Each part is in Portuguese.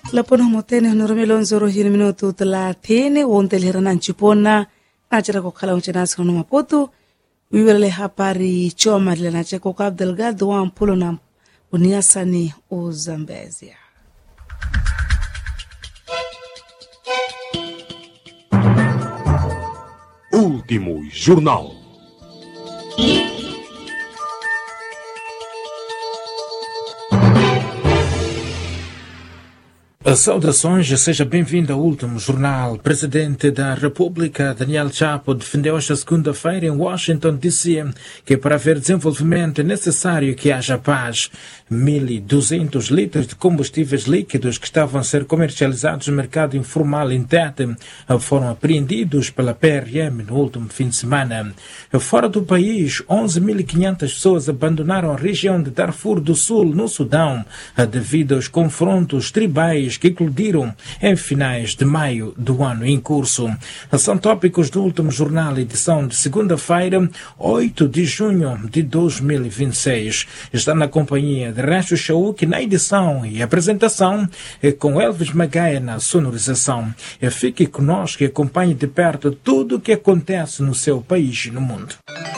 lapona motene honoromelo nzoro hini minuto 30 wontelera nanchipona nachira kokhala unchenasi kono maputo wiwele habari choma lena cheko kwa Abdelgado wa Mpulo na Uniasani Uzambezia. Último Jornal. Saudações, seja bem-vindo ao último jornal. Presidente da República, Daniel Chapo, defendeu esta segunda-feira em Washington, D.C., que para haver desenvolvimento é necessário que haja paz. 1.200 litros de combustíveis líquidos que estavam a ser comercializados no mercado informal em Tete foram apreendidos pela PRM no último fim de semana. Fora do país, 11.500 pessoas abandonaram a região de Darfur do Sul, no Sudão, devido aos confrontos tribais que eclodiram em finais de maio do ano em curso. São tópicos do último jornal, edição de segunda-feira, 8 de junho de 2026. Está na companhia de Rancho Chauk na edição e apresentação, com Elvis Magaia na sonorização. Fique conosco e acompanhe de perto tudo o que acontece no seu país e no mundo.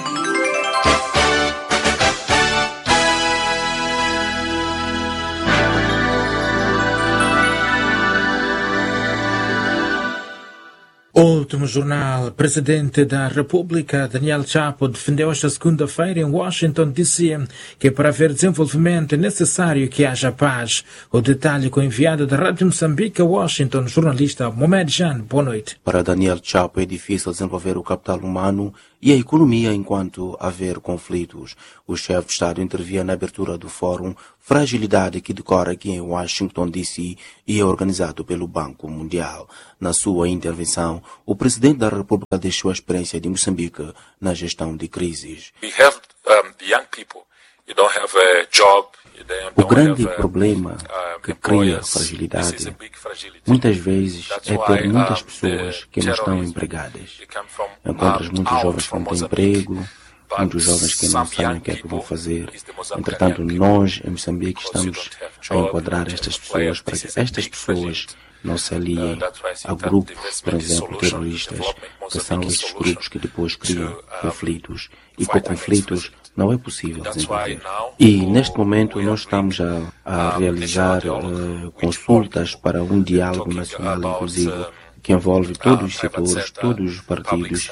Último jornal. Presidente da República, Daniel Chapo, defendeu esta segunda-feira em Washington, D.C., que para haver desenvolvimento é necessário que haja paz. O detalhe com o enviado da Rádio Moçambique a Washington, jornalista Mohamed Jan. Boa noite. Para Daniel Chapo é difícil desenvolver o capital humano e a economia enquanto haver conflitos. O chefe de Estado intervia na abertura do Fórum Fragilidade, que decorre aqui em Washington, D.C. e é organizado pelo Banco Mundial. Na sua intervenção, o presidente da República deixou a experiência de Moçambique na gestão de crises. O grande problema que cria fragilidade muitas vezes é ter muitas pessoas que não estão empregadas. Encontras muitos jovens que não têm emprego, muitos jovens que não sabem o que é que vão fazer. Entretanto, nós em Moçambique estamos a enquadrar estas pessoas para que estas pessoas não se aliem a grupos, por exemplo, terroristas, que são esses grupos que depois criam conflitos. E com conflitos não é possível desenvolver. E neste momento nós estamos a realizar consultas para um diálogo nacional inclusive, que envolve todos os setores, todos os partidos,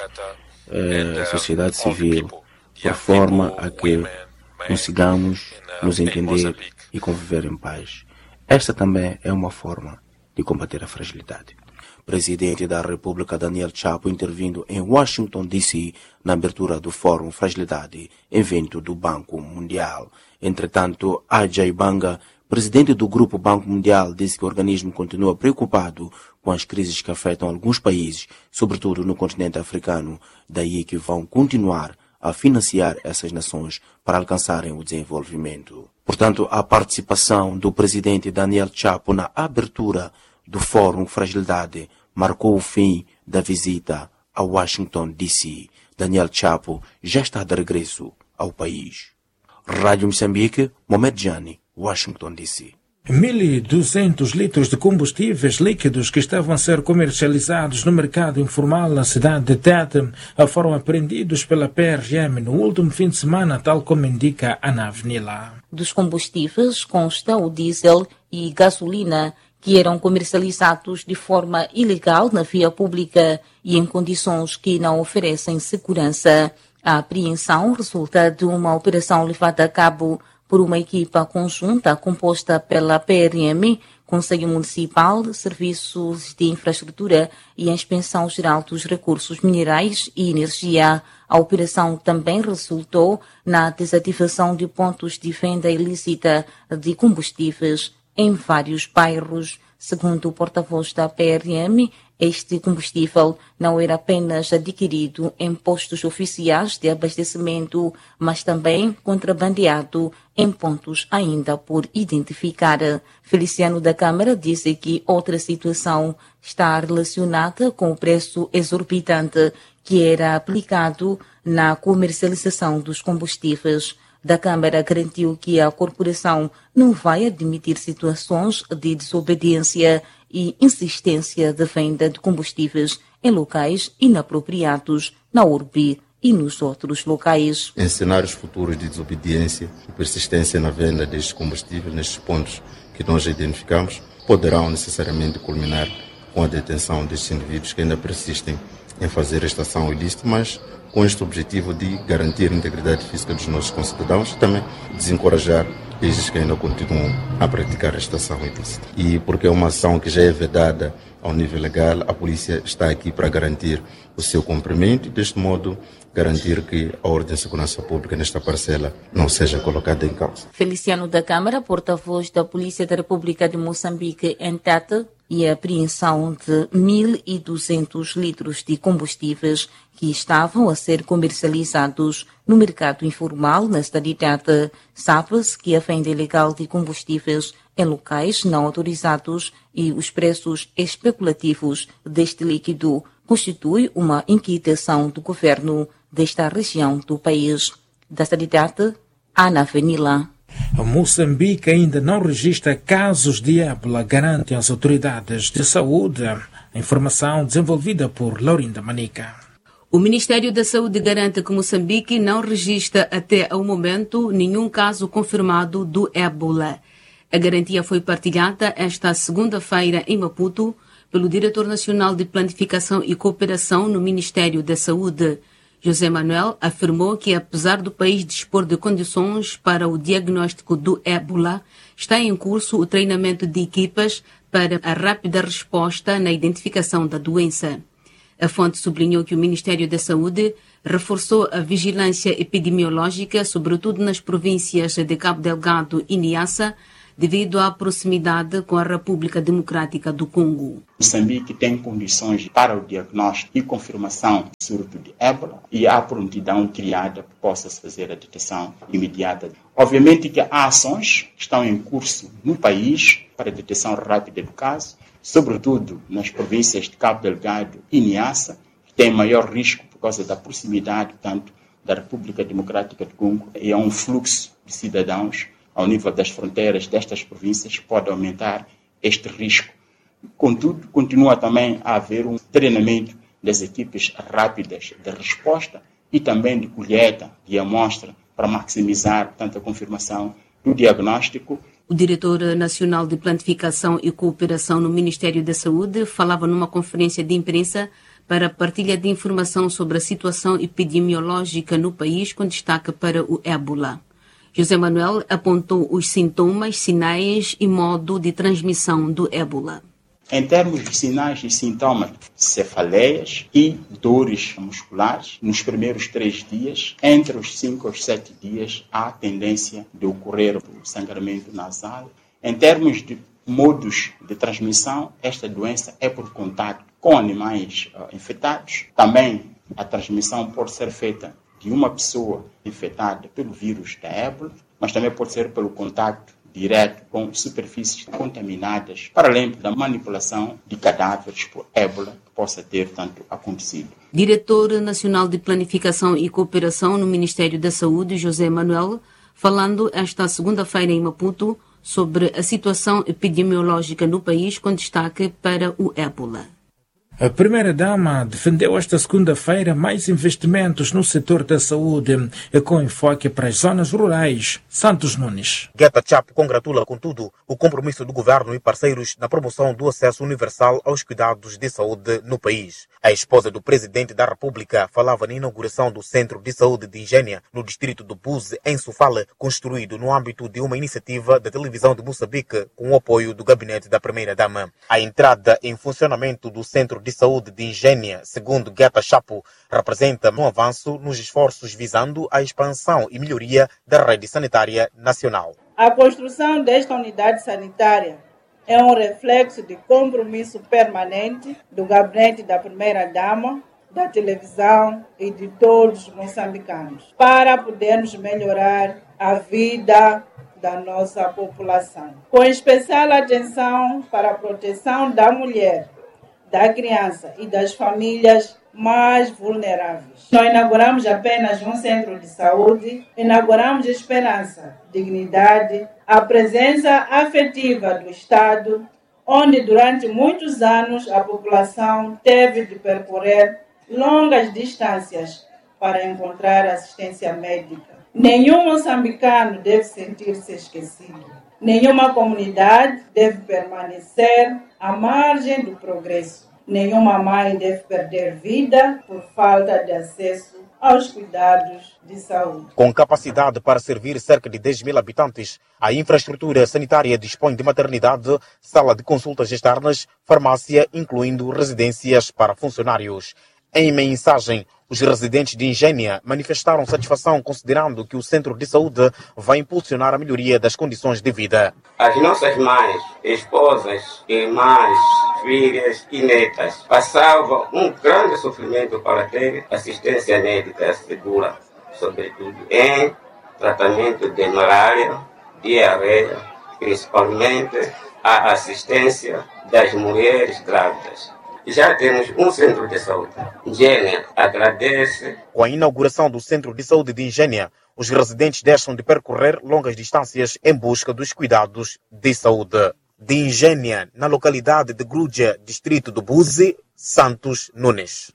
a sociedade civil, por forma a que consigamos nos entender e conviver em paz. Esta também é uma forma de combater a fragilidade. Presidente da República Daniel Chapo intervindo em Washington, D.C., na abertura do Fórum Fragilidade, evento do Banco Mundial. Entretanto, Ajay Banga, presidente do Grupo Banco Mundial, disse que o organismo continua preocupado com as crises que afetam alguns países, sobretudo no continente africano, daí que vão continuar a financiar essas nações para alcançarem o desenvolvimento. Portanto, a participação do presidente Daniel Chapo na abertura do Fórum Fragilidade marcou o fim da visita a Washington, D.C. Daniel Chapo já está de regresso ao país. Rádio Moçambique, Mohamed Jani, Washington, D.C. 1.200 litros de combustíveis líquidos que estavam a ser comercializados no mercado informal na cidade de Tete foram apreendidos pela PRM no último fim de semana, tal como indica Ana Avenila. Dos combustíveis consta o diesel e gasolina, que eram comercializados de forma ilegal na via pública e em condições que não oferecem segurança. A apreensão resulta de uma operação levada a cabo por uma equipa conjunta composta pela PRM, Conselho Municipal, Serviços de Infraestrutura e a Inspeção Geral dos Recursos Minerais e Energia. A operação também resultou na desativação de pontos de venda ilícita de combustíveis em vários bairros. Segundo o porta-voz da PRM, este combustível não era apenas adquirido em postos oficiais de abastecimento, mas também contrabandeado em pontos ainda por identificar. Feliciano da Câmara disse que outra situação está relacionada com o preço exorbitante que era aplicado na comercialização dos combustíveis. da Câmara garantiu que a corporação não vai admitir situações de desobediência e insistência de venda de combustíveis em locais inapropriados na urbe e nos outros locais. Em cenários futuros de desobediência e persistência na venda destes combustíveis, nestes pontos que nós identificamos, poderão necessariamente culminar com a detenção destes indivíduos que ainda persistem em fazer esta ação ilícita, mas com este objetivo de garantir a integridade física dos nossos concidadãos e também desencorajar estes que ainda continuam a praticar esta ação ilícita. E porque é uma ação que já é vedada ao nível legal, a polícia está aqui para garantir o seu cumprimento e, deste modo, garantir que a ordem de segurança pública nesta parcela não seja colocada em causa. Feliciano da Câmara, porta-voz da Polícia da República de Moçambique, em Tete, e a apreensão de 1.200 litros de combustíveis que estavam a ser comercializados no mercado informal na cidade de Tete. Sabe-se que a venda ilegal de combustíveis em locais não autorizados e os preços especulativos deste líquido constitui uma inquietação do governo desta região do país. Da cidade de Tete, Ana Venila. Moçambique ainda não registra casos de ébola, garantem as autoridades de saúde. A informação desenvolvida por Laurinda Manica. O Ministério da Saúde garante que Moçambique não registra até ao momento nenhum caso confirmado do ébola. A garantia foi partilhada esta segunda-feira em Maputo pelo Diretor Nacional de Planificação e Cooperação no Ministério da Saúde. José Manuel afirmou que, apesar do país dispor de condições para o diagnóstico do ébola, está em curso o treinamento de equipas para a rápida resposta na identificação da doença. A fonte sublinhou que o Ministério da Saúde reforçou a vigilância epidemiológica, sobretudo nas províncias de Cabo Delgado e Niassa, devido à proximidade com a República Democrática do Congo. Moçambique tem condições para o diagnóstico e confirmação do surto de ébola e há prontidão criada para que possa-se fazer a detecção imediata. Obviamente que há ações que estão em curso no país para a detecção rápida do caso, sobretudo nas províncias de Cabo Delgado e Niassa, que têm maior risco por causa da proximidade, tanto da República Democrática do Congo e há um fluxo de cidadãos ao nível das fronteiras destas províncias, pode aumentar este risco. Contudo, continua também a haver um treinamento das equipes rápidas de resposta e também de colheita de amostra para maximizar, portanto, a confirmação do diagnóstico. O Diretor Nacional de Planificação e Cooperação no Ministério da Saúde falava numa conferência de imprensa para a partilha de informação sobre a situação epidemiológica no país, com destaque para o ébola. José Manuel apontou os sintomas, sinais e modo de transmissão do ébola. Em termos de sinais e sintomas, cefaleias e dores musculares, nos primeiros 3 dias, entre os 5 aos 7 dias, há tendência de ocorrer o sangramento nasal. Em termos de modos de transmissão, esta doença é por contato com animais infectados. Também a transmissão pode ser feita de uma pessoa infectada pelo vírus da ébola, mas também pode ser pelo contato direto com superfícies contaminadas, para além da manipulação de cadáveres por ébola que possa ter tanto acontecido. Diretor Nacional de Planificação e Cooperação no Ministério da Saúde, José Manuel, falando esta segunda-feira em Maputo sobre a situação epidemiológica no país, com destaque para o ébola. A Primeira-Dama defendeu esta segunda-feira mais investimentos no setor da saúde, com enfoque para as zonas rurais. Santos Nunes. Guetta Chapo congratula, contudo, o compromisso do governo e parceiros na promoção do acesso universal aos cuidados de saúde no país. A esposa do presidente da República falava na inauguração do Centro de Saúde de Ingênia, no distrito do Buze, em Sofala, construído no âmbito de uma iniciativa da televisão de Moçambique, com o apoio do gabinete da Primeira-Dama. A entrada em funcionamento do Centro de Saúde de Ingênia, segundo Guetta Chapo, representa um avanço nos esforços visando a expansão e melhoria da rede sanitária nacional. A construção desta unidade sanitária é um reflexo de compromisso permanente do gabinete da Primeira-Dama, da televisão e de todos os moçambicanos, para podermos melhorar a vida da nossa população. Com especial atenção para a proteção da mulher, da criança e das famílias mais vulneráveis. Não inauguramos apenas um centro de saúde, inauguramos esperança, dignidade, a presença afetiva do Estado, onde durante muitos anos a população teve de percorrer longas distâncias para encontrar assistência médica. Nenhum moçambicano deve sentir-se esquecido. Nenhuma comunidade deve permanecer à margem do progresso. Nenhuma mãe deve perder vida por falta de acesso aos cuidados de saúde. Com capacidade para servir cerca de 10 mil habitantes, a infraestrutura sanitária dispõe de maternidade, sala de consultas externas, farmácia, incluindo residências para funcionários. Em mensagem, os residentes de Ingênia manifestaram satisfação considerando que o centro de saúde vai impulsionar a melhoria das condições de vida. As nossas mães, esposas, irmãs, filhas e netas passavam um grande sofrimento para ter assistência médica segura, sobretudo em tratamento de malária, diarreia, principalmente a assistência das mulheres grávidas. Já temos um centro de saúde. Ingênia agradece. Com a inauguração do centro de saúde de Ingênia, os residentes deixam de percorrer longas distâncias em busca dos cuidados de saúde. De Ingênia, na localidade de Grúdia, distrito do Buzi, Santos Nunes.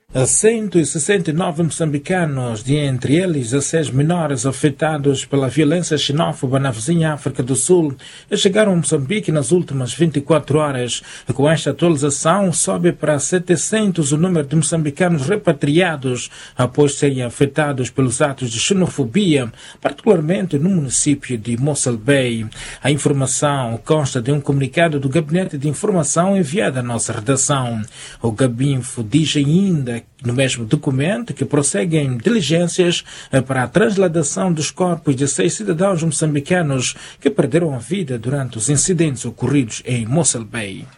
169 moçambicanos, de entre eles 16 menores afetados pela violência xenófoba na vizinha África do Sul, chegaram a Moçambique nas últimas 24 horas. Com esta atualização, sobe para 700 o número de moçambicanos repatriados após serem afetados pelos atos de xenofobia, particularmente no município de Mossel Bay. A informação consta de um comunicado do Gabinete de Informação enviado à nossa redação. O Gabinfo diz ainda, no mesmo documento, que prosseguem diligências para a transladação dos corpos de 6 cidadãos moçambicanos que perderam a vida durante os incidentes ocorridos em Mossel Bay.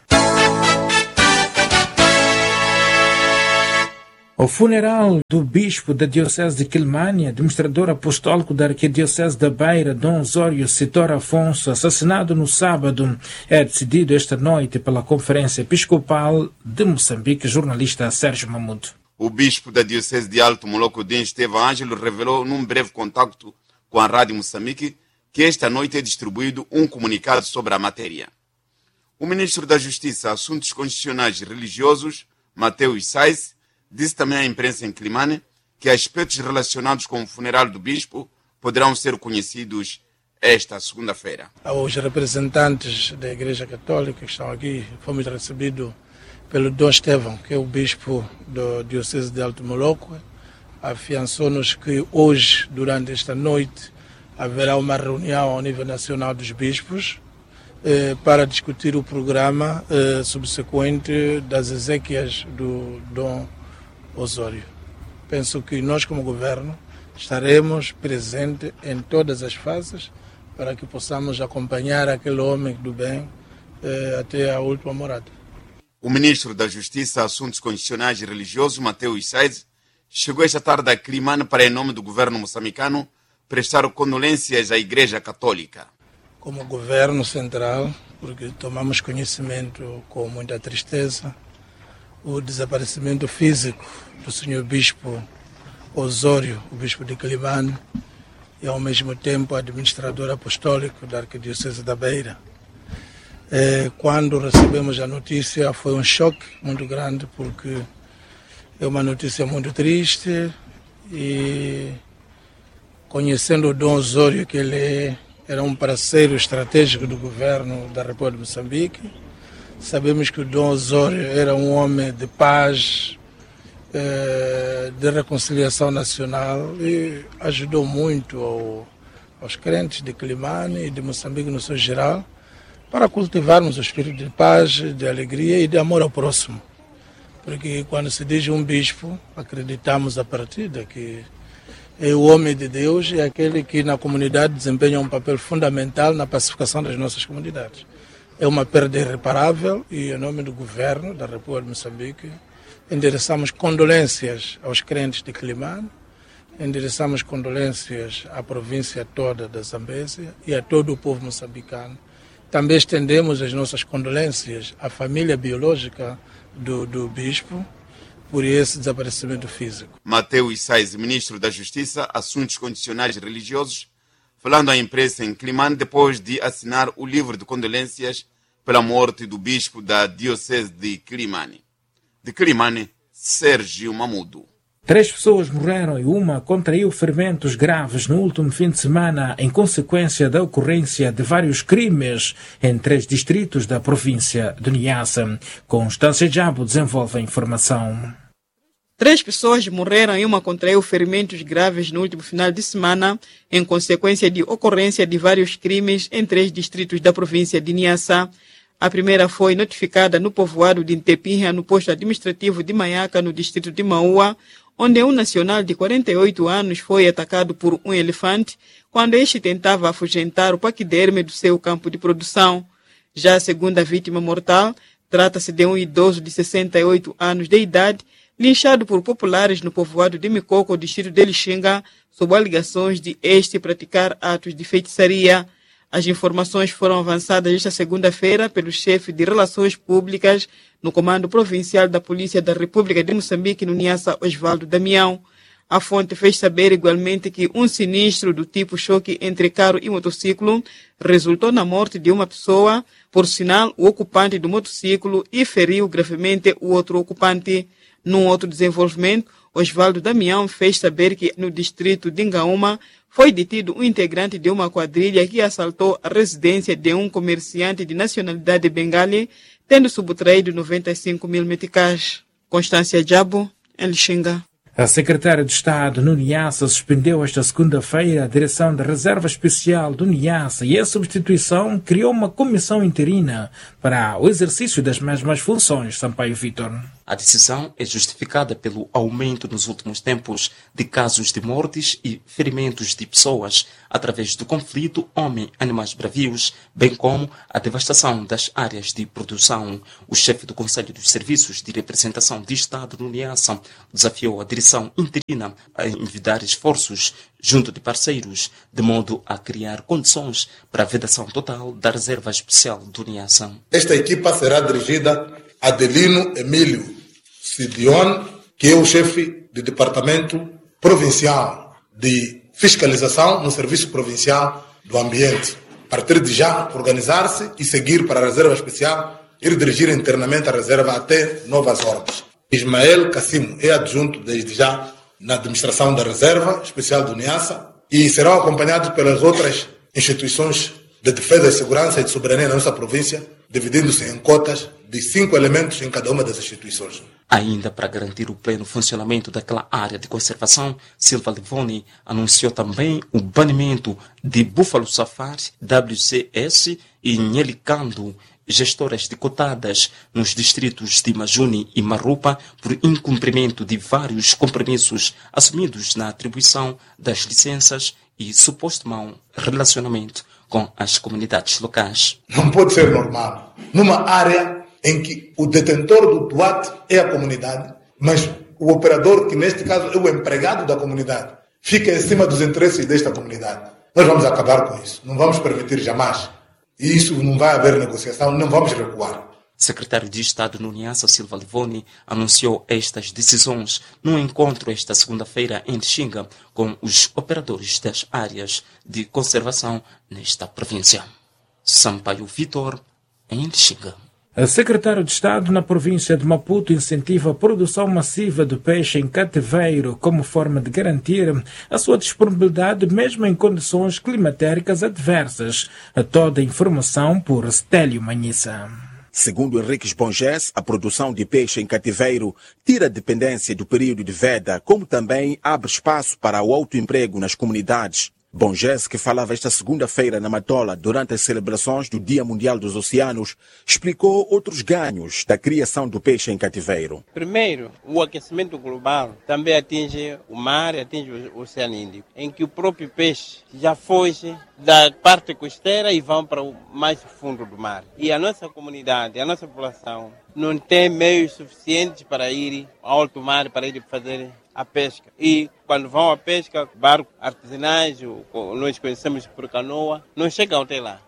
O funeral do bispo da Diocese de Quelimane, administrador apostólico da Arquidiocese da Beira, Dom Osório Citor Afonso, assassinado no sábado, é decidido esta noite pela Conferência Episcopal de Moçambique, jornalista Sérgio Mamudo. O bispo da Diocese de Alto Moloco-Dem, Estevão Ângelo, revelou num breve contacto com a Rádio Moçambique que esta noite é distribuído um comunicado sobre a matéria. O ministro da Justiça, Assuntos Constitucionais e Religiosos, Mateus Sais, disse também à imprensa em Quelimane que aspectos relacionados com o funeral do bispo poderão ser conhecidos esta segunda-feira. Os representantes da Igreja Católica que estão aqui, fomos recebidos pelo Dom Estevão, que é o bispo da Diocese de Alto Moloco. Afiançou-nos que hoje, durante esta noite, haverá uma reunião ao nível nacional dos bispos para discutir o programa subsequente das exéquias do Dom Osório. Penso que nós, como governo, estaremos presentes em todas as fases para que possamos acompanhar aquele homem do bem até a última morada. O ministro da Justiça, Assuntos Constitucionais e Religiosos, Mateus Sais, chegou esta tarde a Quelimane para, em nome do governo moçambicano, prestar condolências à Igreja Católica. Como governo central, porque tomamos conhecimento com muita tristeza o desaparecimento físico do senhor bispo Osório, o bispo de Quelimane, e ao mesmo tempo administrador apostólico da Arquidiocese da Beira. Quando recebemos a notícia foi um choque muito grande, porque é uma notícia muito triste, e conhecendo o Dom Osório, que ele era um parceiro estratégico do governo da República de Moçambique, sabemos que o Dom Osório era um homem de paz, de reconciliação nacional, e ajudou muito aos crentes de Quelimane e de Moçambique no seu geral, para cultivarmos o espírito de paz, de alegria e de amor ao próximo. Porque quando se diz um bispo, acreditamos a partida que é o homem de Deus e aquele que na comunidade desempenha um papel fundamental na pacificação das nossas comunidades. É uma perda irreparável e, em nome do governo da República de Moçambique, endereçamos condolências aos crentes de Quelimane, endereçamos condolências à província toda da Zambésia e a todo o povo moçambicano. Também estendemos as nossas condolências à família biológica do bispo, por esse desaparecimento físico. Mateus Sais, ministro da Justiça, Assuntos Constitucionais e Religiosos, falando à imprensa em Climane depois de assinar o livro de condolências pela morte do bispo da Diocese de Climane. De Climane, Sérgio Mamudo. 3 pessoas morreram e uma contraiu ferimentos graves no último fim de semana em consequência da ocorrência de vários crimes em 3 distritos da província de Niassa. Constância Jabo desenvolve a informação. 3 pessoas morreram e uma contraiu ferimentos graves no último final de semana em consequência de ocorrência de vários crimes em 3 distritos da província de Niassa. A primeira foi notificada no povoado de Ntepinha, no posto administrativo de Maiaca, no distrito de Maua, onde um nacional de 48 anos foi atacado por um elefante quando este tentava afugentar o paquiderme do seu campo de produção. Já a segunda vítima mortal trata-se de um idoso de 68 anos de idade, linchado por populares no povoado de Micoco, distrito de Lixinga, sob alegações de este praticar atos de feitiçaria. As informações foram avançadas esta segunda-feira pelo chefe de Relações Públicas no Comando Provincial da Polícia da República de Moçambique, no Niassa, Osvaldo Damião. A fonte fez saber igualmente que um sinistro do tipo choque entre carro e motociclo resultou na morte de uma pessoa, por sinal, o ocupante do motociclo, e feriu gravemente o outro ocupante. Num outro desenvolvimento, Osvaldo Damião fez saber que no distrito de Ngaúma foi detido um integrante de uma quadrilha que assaltou a residência de um comerciante de nacionalidade bengali, tendo subtraído 95 mil meticais. Constância Jabo, em Lixinga. A secretária de Estado no Niassa suspendeu esta segunda-feira a direção da Reserva Especial do Niassa e, em substituição, criou uma comissão interina para o exercício das mesmas funções. Sampaio Vítor. A decisão é justificada pelo aumento nos últimos tempos de casos de mortes e ferimentos de pessoas através do conflito homem-animais bravios, bem como a devastação das áreas de produção. O chefe do Conselho dos Serviços de Representação de Estado no Niassa desafiou a direção interina a envidar esforços junto de parceiros, de modo a criar condições para a vedação total da Reserva Especial do Niassa. Esta equipa será dirigida a Adelino Emílio Sidione, que é o chefe do Departamento Provincial de Fiscalização no Serviço Provincial do Ambiente. A partir de já, organizar-se e seguir para a Reserva Especial e dirigir internamente a Reserva até novas ordens. Ismael Cassimo é adjunto desde já na administração da Reserva Especial do Niassa e serão acompanhados pelas outras instituições de defesa e segurança e de soberania na nossa província, dividindo-se em cotas de 5 elementos em cada uma das instituições. Ainda para garantir o pleno funcionamento daquela área de conservação, Silva Livoni anunciou também o banimento de Búfalo Safari, WCS e Nhelicando, gestoras de cotadas nos distritos de Majuni e Marupa, por incumprimento de vários compromissos assumidos na atribuição das licenças e suposto mau relacionamento com as comunidades locais. Não pode ser normal. Numa área em que o detentor do DUAT é a comunidade, mas o operador, que neste caso é o empregado da comunidade, fica em cima dos interesses desta comunidade. Nós vamos acabar com isso. Não vamos permitir jamais. E isso não vai haver negociação, não vamos recuar. Secretário de Estado no Niassa, Silva Livoni, anunciou estas decisões num encontro esta segunda-feira em Lixinga com os operadores das áreas de conservação nesta província. Sampaio Vítor, em Lixinga. A secretária de Estado na província de Maputo incentiva a produção massiva de peixe em cativeiro como forma de garantir a sua disponibilidade mesmo em condições climatéricas adversas. A toda a informação por Stélio Manhissa. Segundo Henriques Bonges, a produção de peixe em cativeiro tira a dependência do período de veda, como também abre espaço para o autoemprego nas comunidades. Bonges, que falava esta segunda-feira na Matola durante as celebrações do Dia Mundial dos Oceanos, explicou outros ganhos da criação do peixe em cativeiro. Primeiro, o aquecimento global também atinge o mar, atinge o Oceano Índico, em que o próprio peixe já foge da parte costeira e vão para o mais fundo do mar. E a nossa comunidade, a nossa população, não tem meios suficientes para ir ao alto mar, para ir fazer a pesca. E quando vão à pesca, barcos artesanais, nós conhecemos por canoa, não chegam até lá.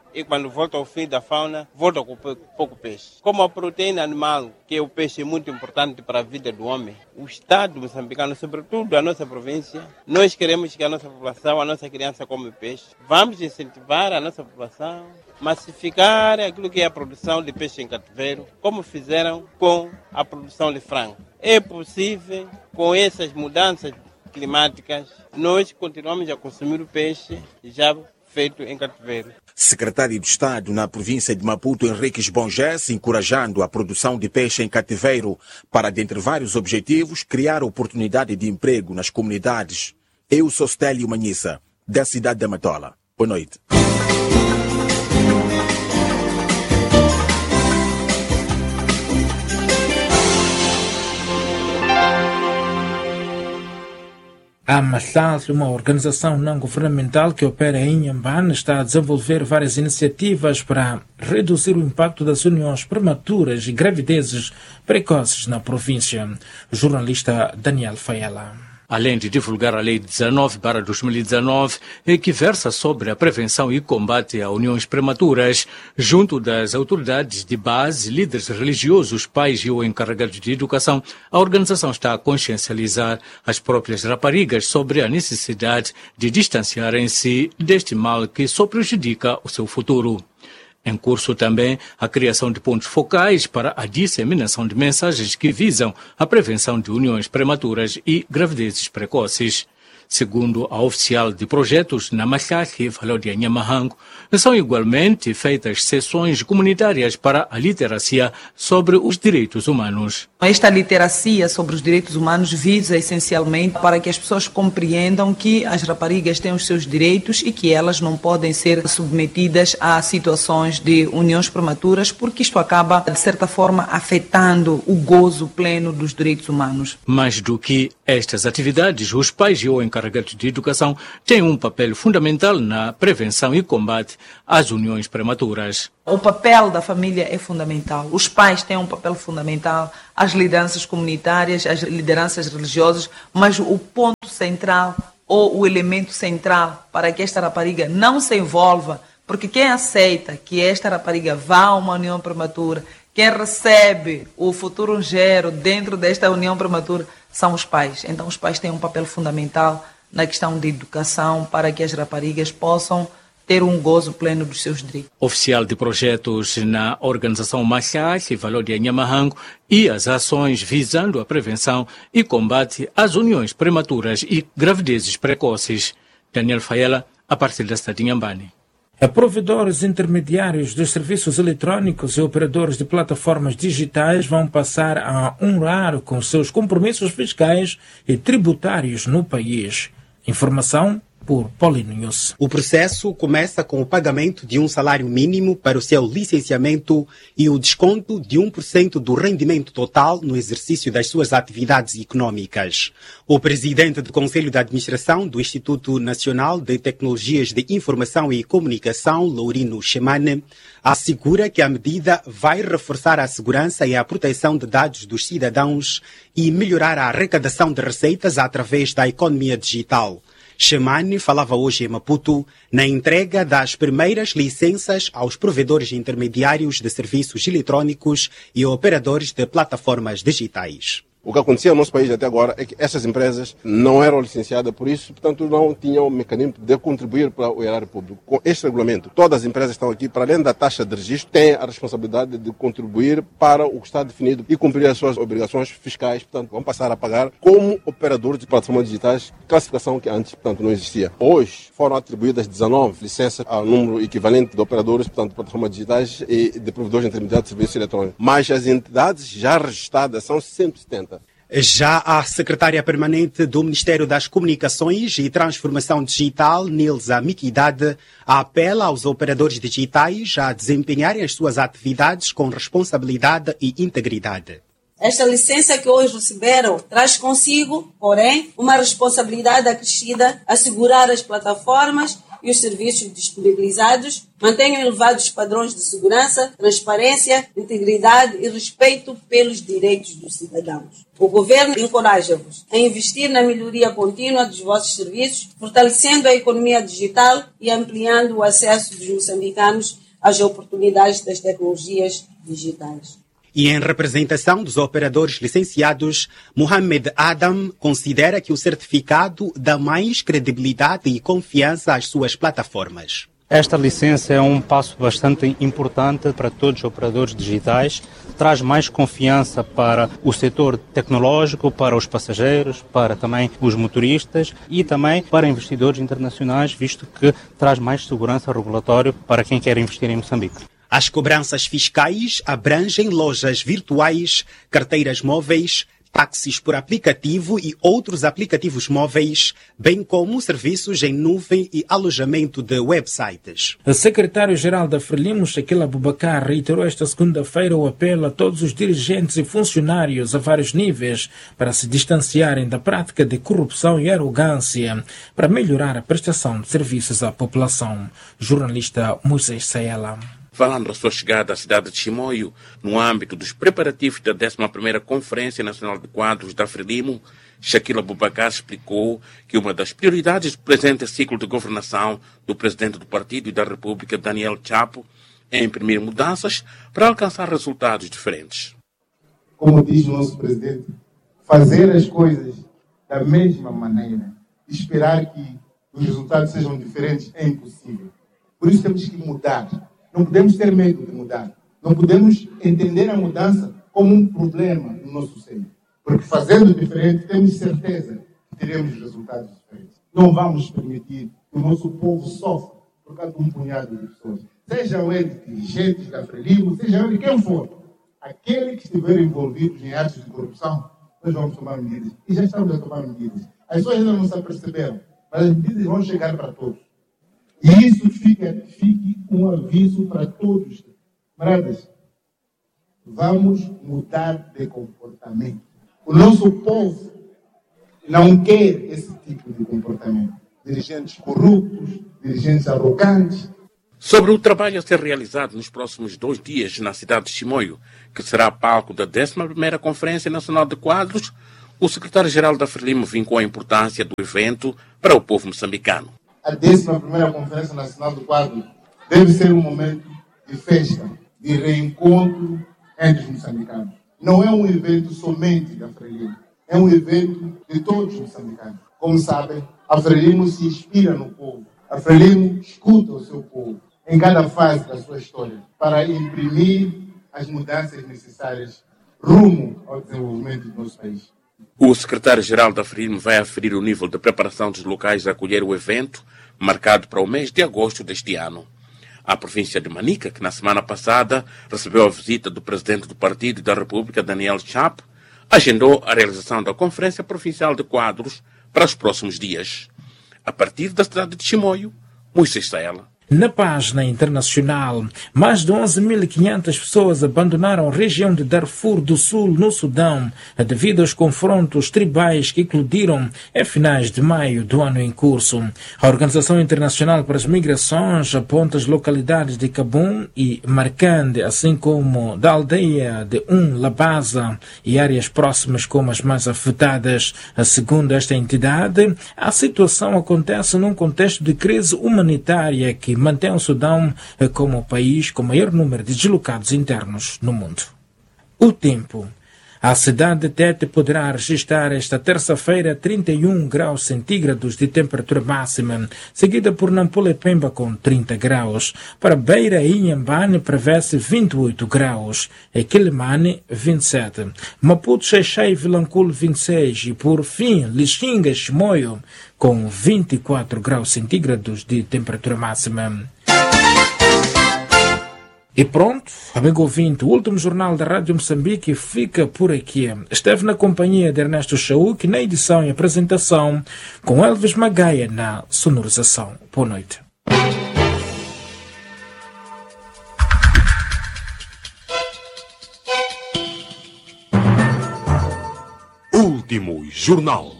e quando volta ao fim da fauna, volta com pouco peixe. Como a proteína animal, que é o peixe muito importante para a vida do homem, o Estado moçambicano, sobretudo a nossa província, nós queremos que a nossa população, a nossa criança come peixe. Vamos incentivar a nossa população, massificar aquilo que é a produção de peixe em cativeiro, como fizeram com a produção de frango. É possível, com essas mudanças climáticas, nós continuamos a consumir o peixe já feito em cativeiro. Secretário de Estado na província de Maputo, Henriques Bonges, encorajando a produção de peixe em cativeiro para, dentre vários objetivos, criar oportunidade de emprego nas comunidades. Eu sou Stélio Manhissa, da cidade de Matola. Boa noite. A Massal, uma organização não-governamental que opera em Inhambane, está a desenvolver várias iniciativas para reduzir o impacto das uniões prematuras e gravidezes precoces na província. O jornalista Daniel Fayela. Além de divulgar a Lei 19/2019, que versa sobre a prevenção e combate a uniões prematuras, junto das autoridades de base, líderes religiosos, pais e o encarregado de educação, a organização está a consciencializar as próprias raparigas sobre a necessidade de distanciarem-se deste mal que só prejudica o seu futuro. Em curso também a criação de pontos focais para a disseminação de mensagens que visam a prevenção de uniões prematuras e gravidezes precoces. Segundo a oficial de projetos na Machachi, Valódia Nhamahango, são igualmente feitas sessões comunitárias para a literacia sobre os direitos humanos. Esta literacia sobre os direitos humanos visa essencialmente para que as pessoas compreendam que as raparigas têm os seus direitos e que elas não podem ser submetidas a situações de uniões prematuras, porque isto acaba, de certa forma, afetando o gozo pleno dos direitos humanos. Mais do que estas atividades, os pais e o encarregados de educação têm um papel fundamental na prevenção e combate às uniões prematuras. O papel da família é fundamental. Os pais têm um papel fundamental, as lideranças comunitárias, as lideranças religiosas, mas o ponto central ou o elemento central para que esta rapariga não se envolva, porque quem aceita que esta rapariga vá a uma união prematura, quem recebe o futuro gero dentro desta união prematura são os pais. Então os pais têm um papel fundamental na questão de educação para que as raparigas possam ter um gozo pleno dos seus direitos. Oficial de projetos na organização Machachi, Valódia Nhamahango, e as ações visando a prevenção e combate às uniões prematuras e gravidezes precoces. Daniel Fayela, a partir da cidade de Inhambane. Provedores intermediários dos serviços eletrônicos e operadores de plataformas digitais vão passar a honrar com seus compromissos fiscais e tributários no país. Informação por Paulino News. O processo começa com o pagamento de um salário mínimo para o seu licenciamento e o desconto de 1% do rendimento total no exercício das suas atividades econômicas. O presidente do Conselho de Administração do Instituto Nacional de Tecnologias de Informação e Comunicação, Laurino Chemane, assegura que a medida vai reforçar a segurança e a proteção de dados dos cidadãos e melhorar a arrecadação de receitas através da economia digital. Chemane falava hoje em Maputo na entrega das primeiras licenças aos provedores intermediários de serviços eletrônicos e operadores de plataformas digitais. O que acontecia no nosso país até agora é que essas empresas não eram licenciadas, por isso, portanto, não tinham o mecanismo de contribuir para o erário público. Com este regulamento, todas as empresas estão aqui, para além da taxa de registro, têm a responsabilidade de contribuir para o que está definido e cumprir as suas obrigações fiscais. Portanto, vão passar a pagar como operadores de plataformas digitais, classificação que antes, portanto, não existia. Hoje foram atribuídas 19 licenças ao número equivalente de operadores, portanto, de plataformas digitais e de provedores intermediários de serviços eletrônicos. Mas as entidades já registradas são 170. Já a secretária permanente do Ministério das Comunicações e Transformação Digital, Nilza Miquidade, apela aos operadores digitais a desempenharem as suas atividades com responsabilidade e integridade. Esta licença que hoje receberam traz consigo, porém, uma responsabilidade acrescida, assegurar as plataformas e os serviços disponibilizados mantenham elevados padrões de segurança, transparência, integridade e respeito pelos direitos dos cidadãos. O Governo encoraja-vos a investir na melhoria contínua dos vossos serviços, fortalecendo a economia digital e ampliando o acesso dos moçambicanos às oportunidades das tecnologias digitais. E em representação dos operadores licenciados, Mohamed Adam considera que o certificado dá mais credibilidade e confiança às suas plataformas. Esta licença é um passo bastante importante para todos os operadores digitais, traz mais confiança para o setor tecnológico, para os passageiros, para também os motoristas e também para investidores internacionais, visto que traz mais segurança regulatória para quem quer investir em Moçambique. As cobranças fiscais abrangem lojas virtuais, carteiras móveis, táxis por aplicativo e outros aplicativos móveis, bem como serviços em nuvem e alojamento de websites. O secretário-geral da Frelimo, Shaquille Abubakar, reiterou esta segunda-feira o apelo a todos os dirigentes e funcionários a vários níveis para se distanciarem da prática de corrupção e arrogância para melhorar a prestação de serviços à população. Jornalista Moisés Saela. Falando da sua chegada à cidade de Chimoio, no âmbito dos preparativos da 11ª Conferência Nacional de Quadros da Frelimo, Shaquille Abubakar explicou que uma das prioridades do presente ciclo de governação do presidente do Partido e da República, Daniel Chapo, é imprimir mudanças para alcançar resultados diferentes. Como diz o nosso presidente, fazer as coisas da mesma maneira, esperar que os resultados sejam diferentes é impossível. Por isso temos que mudar. Não podemos ter medo de mudar. Não podemos entender a mudança como um problema no nosso seio. Porque fazendo diferente, temos certeza que teremos resultados diferentes. Não vamos permitir que o nosso povo sofra por causa de um punhado de pessoas. Sejam eles dirigentes da Frelimo, sejam eles quem for. Aquele que estiver envolvido em atos de corrupção, nós vamos tomar medidas. E já estamos a tomar medidas. As pessoas ainda não se aperceberam, mas as medidas vão chegar para todos. E isso fique um aviso para todos. Camaradas, vamos mudar de comportamento. O nosso povo não quer esse tipo de comportamento. Dirigentes corruptos, dirigentes arrogantes. Sobre o trabalho a ser realizado nos próximos 2 dias na cidade de Chimoio, que será palco da 11ª Conferência Nacional de Quadros, o secretário-geral da Frelimo vincou a importância do evento para o povo moçambicano. A 11ª Conferência Nacional do Quadro deve ser um momento de festa, de reencontro entre os moçambicanos. Não é um evento somente da Frelimo, é um evento de todos os moçambicanos. Como sabem, a Frelimo se inspira no povo. A Frelimo escuta o seu povo em cada fase da sua história para imprimir as mudanças necessárias rumo ao desenvolvimento do nosso país. O secretário-geral da Frelimo vai aferir o nível de preparação dos locais a acolher o evento, marcado para o mês de agosto deste ano. A província de Manica, que na semana passada recebeu a visita do presidente do Partido e da República, Daniel Chapo, agendou a realização da Conferência Provincial de Quadros para os próximos dias. A partir da cidade de Chimoio, Moisés Saela. Na página internacional, mais de 11.500 pessoas abandonaram a região de Darfur do Sul, no Sudão, devido aos confrontos tribais que eclodiram em finais de maio do ano em curso. A Organização Internacional para as Migrações aponta as localidades de Cabum e Marcande, assim como da aldeia de Labaza e áreas próximas como as mais afetadas. Segundo esta entidade, a situação acontece num contexto de crise humanitária que mantém o Sudão como o país com maior número de deslocados internos no mundo. O tempo. A cidade de Tete poderá registrar esta terça-feira 31 graus centígrados de temperatura máxima, seguida por Nampula e Pemba com 30 graus. Para Beira e Inhambane prevê-se 28 graus, e Quilimane 27. Maputo, Xai-Xai e Vilanculo 26 e por fim Lixinga e Chimoio com 24 graus centígrados de temperatura máxima. E pronto, amigo ouvinte, o último jornal da Rádio Moçambique fica por aqui. Esteve na companhia de Ernesto Chauk na edição e apresentação, com Elvis Magaia na sonorização. Boa noite. Último jornal.